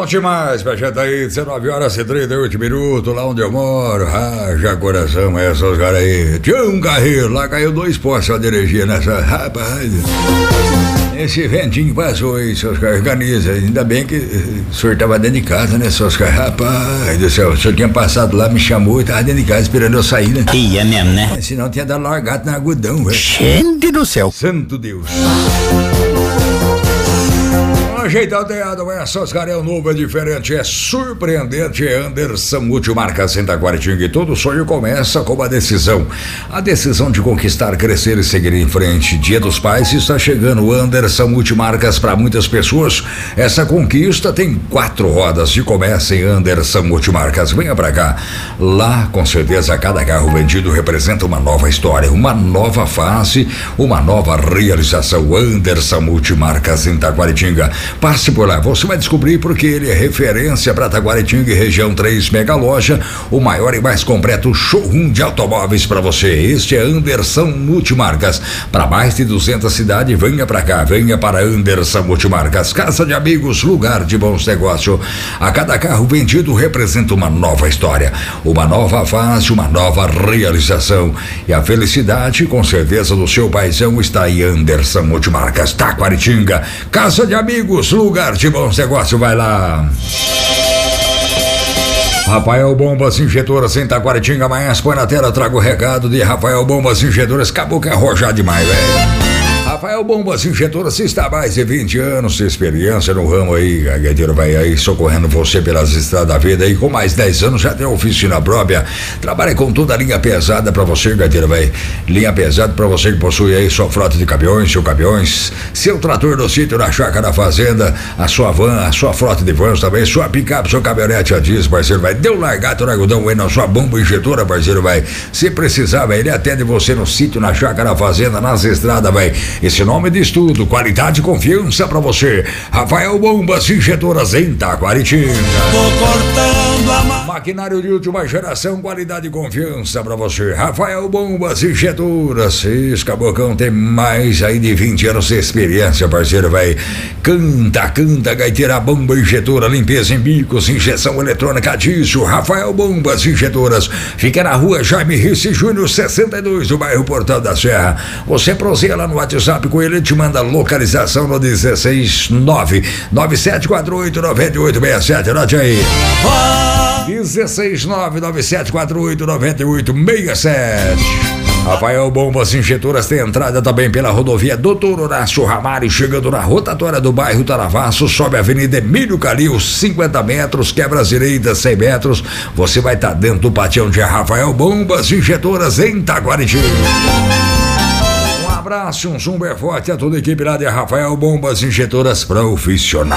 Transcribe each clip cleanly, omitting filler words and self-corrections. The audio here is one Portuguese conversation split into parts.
Bom demais pra gente aí, 19h38, lá onde eu moro. Já coração, essas caras aí. Tinha um carreiro, lá caiu 2 postes de energia nessa. Rapaz, esse ventinho passou aí, seus caras, organiza. Ainda bem que o senhor tava dentro de casa, né, seus caras? Rapaz do céu, o senhor tinha passado lá, me chamou e tava dentro de casa esperando eu sair, né? Ia mesmo, né? Senão tinha dado largado na agudão, velho. Gente do céu. Santo Deus. Ajeitado teado, mas essas caras é novo, é diferente, é surpreendente. É Anderson Multimarcas em Taquaritinga, e todo sonho começa com uma decisão. A decisão de conquistar, crescer e seguir em frente. Dia dos Pais está chegando. Anderson Multimarcas para muitas pessoas. Essa conquista tem 4 rodas e começa em Anderson Multimarcas. Venha pra cá. Lá, com certeza, cada carro vendido representa uma nova história, uma nova fase, uma nova realização. Anderson Multimarcas em Taquaritinga. Passe por lá, você vai descobrir porque ele é referência para Taquaritinga e região 3, mega loja, o maior e mais completo showroom de automóveis para você. Este é Anderson Multimarcas. Para mais de 200 cidades, venha para cá, venha para Anderson Multimarcas. Casa de amigos, lugar de bons negócios. A cada carro vendido representa uma nova história, uma nova fase, uma nova realização. E a felicidade, com certeza, do seu paizão está em Anderson Multimarcas, Taquaritinga. Casa de amigos, lugar de bons negócios, vai lá. Rafael Bombas Injetoras em Taquaritinga, amanhã põe na tela, trago o recado de Rafael Bombas Injetoras. Acabou que é arrojar demais, velho. Rafael Bombas Injetoras está há mais de 20 anos de experiência no ramo aí, a Gaiteiro vai aí socorrendo você pelas estradas da vida aí, com mais 10 anos já tem oficina própria, trabalha com toda a linha pesada pra você, Gaiteiro, vai, linha pesada pra você que possui aí sua frota de caminhões, seu caminhões, seu trator do sítio, na chácara, na fazenda, a sua van, a sua frota de vans também, sua picape, sua caminhonete a diesel, parceiro, vai, deu largado no algodão aí na sua bomba injetora, parceiro, vai, se precisar, vai, ele atende você no sítio, na chácara, na fazenda, nas estradas, vai. Esse nome diz tudo, qualidade e confiança pra você. Rafael Bombas Injetoras em Taquaritinga. Maquinário de última geração, qualidade e confiança pra você. Rafael Bombas Injetoras. Esse cabocão tem mais aí de 20 anos de experiência, parceiro, vai. Canta, gaiteira, bomba injetora, limpeza em bicos, injeção eletrônica, diesel. Rafael Bombas Injetoras. Fica na rua Jaime Risse Júnior 62, do bairro Portal da Serra. Você proseia lá no WhatsApp com ele, te manda localização no 16997489867. Anote aí. 16997489867. Rafael Bombas Injetoras tem entrada também pela rodovia Doutor Horácio Ramalho, chegando na rotatória do bairro Taravaço, sobe a Avenida Emílio Calil, 50 metros, quebra as direitas 100 metros, você vai estar dentro do patião de Rafael Bombas Injetoras em Taquaritinga. Abraço, um super forte a toda a equipe lá de Rafael Bombas Injetoras Profissional.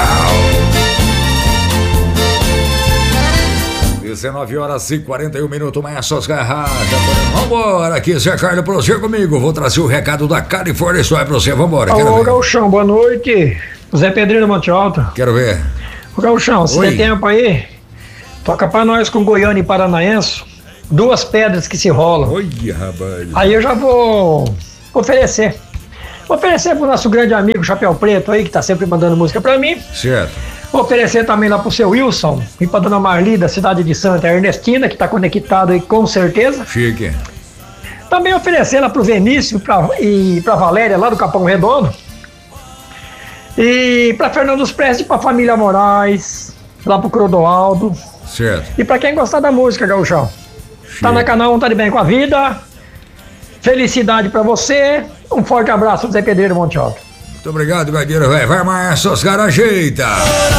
19h41, amanhã só as garrafas. Vambora aqui, Zé Carlos, pra você comigo. Vou trazer o recado da Califórnia Store pra você. Vambora. Alô, Gauchão, boa noite. Zé Pedreiro Monte Alto. Quero ver. Ô, Gauchão, se tem tempo aí, toca pra nós com Goiânia e Paranaense, 2 pedras que se rolam. Oi, rapaz. Aí eu já vou oferecer pro nosso grande amigo Chapéu Preto aí, que tá sempre mandando música pra mim. Certo. Vou oferecer também lá pro seu Wilson e pra dona Marli da cidade de Santa Ernestina, que tá conectado aí com certeza. Chique. Também oferecer lá pro Vinícius e pra Valéria lá do Capão Redondo. E pra Fernando Prestes e pra família Moraes, lá pro Crodoaldo. Certo. E pra quem gostar da música, Gauchão, tá na canal Um Tá de Bem com a Vida. Felicidade pra você. Um forte abraço do Zé Pedreiro Monte Alto. Muito obrigado, Gagueiro. Vai mais, seus caras, ajeita.